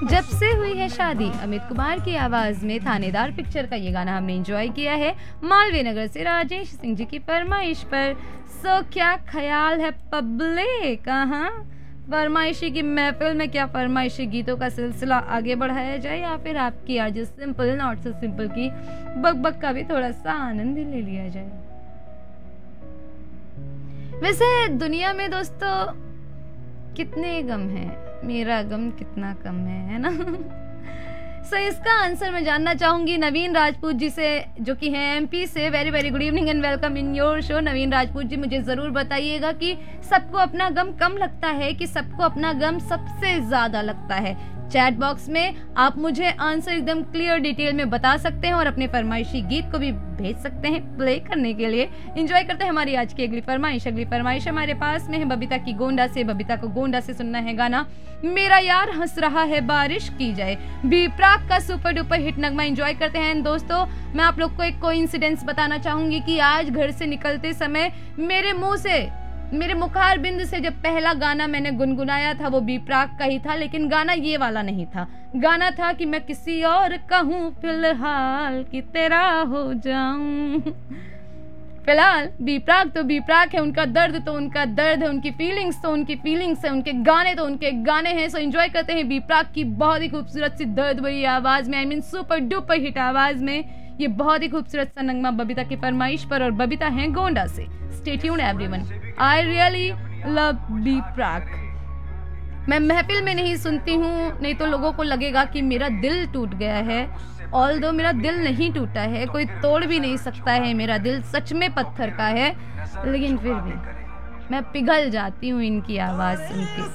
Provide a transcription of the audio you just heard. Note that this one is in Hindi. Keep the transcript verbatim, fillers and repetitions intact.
जब से हुई है शादी, अमित कुमार की आवाज में थानेदार पिक्चर का ये गाना हमने एंजॉय किया है मालवीय नगर से राजेश सिंह जी की फरमाइश पर। सो क्या ख्याल है पब्लिक, कहाँ फरमाइशी की महफिल में क्या फरमाइशी गीतों का सिलसिला आगे बढ़ाया जाए या फिर आपकी आज सिंपल नॉट सो सिंपल की बकबक का भी थोड़ा सा आनंद ले लिया जाए। वैसे दुनिया में दोस्तों कितने गम हैं, मेरा गम कितना कम है, है ना। सो so, इसका आंसर मैं जानना चाहूंगी नवीन राजपूत जी से, जो कि हैं एमपी से। Very very good evening and welcome in your show नवीन राजपूत जी। मुझे जरूर बताइएगा कि सबको अपना गम कम लगता है कि सबको अपना गम सबसे ज्यादा लगता है। चैट बॉक्स में आप मुझे आंसर एकदम क्लियर डिटेल में बता सकते हैं और अपने फरमाइशी गीत को भी भेज सकते हैं प्ले करने के लिए। एंजॉय करते हैं हमारी आज की अगली फरमाइश। अगली फरमाइश हमारे पास में है बबीता की गोंडा से। बबीता को गोंडा से सुनना है गाना मेरा यार हंस रहा है बारिश की जाए, बी प्राक का सुपर डुपर हिट नगमा। एंजॉय करते हैं दोस्तों। मैं आप लोग को एक कोइंसिडेंस बताना चाहूंगी कि आज घर से निकलते समय मेरे मुंह से, मेरे मुखार बिंद से जब पहला गाना मैंने गुनगुनाया था वो बी प्राक का ही था, लेकिन गाना ये वाला नहीं था। गाना था कि मैं किसी और कहूँ फिलहाल कि तेरा हो जाऊं। फिलहाल बी प्राक तो बी प्राक है, उनका दर्द तो उनका दर्द है, उनकी फीलिंग्स तो उनकी फीलिंग्स है, उनके गाने तो उनके गाने हैं। सो एंजॉय करते हैं बी प्राक की बहुत ही खूबसूरत सी दर्द भरी आवाज में, I mean super duper hit आवाज में ये बहुत ही खूबसूरत सा नगमा बबीता की फरमाइश पर। और बबीता है गोंडा से। Stay tuned everyone, I really love be प्राक। मैं महफिल में नहीं सुनती हूँ, नहीं तो लोगों को लगेगा कि मेरा दिल टूट गया है। ऑल्दो मेरा दिल नहीं टूटा है, कोई तोड़ भी नहीं सकता है, मेरा दिल सच में पत्थर का है, लेकिन फिर भी मैं पिघल जाती हूँ इनकी आवाज़ सुन के।